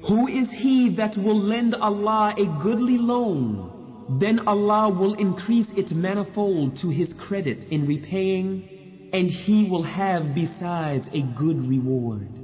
Who is he that will lend Allah a goodly loan? Then Allah will increase it manifold to his credit in repaying, and he will have besides a good reward.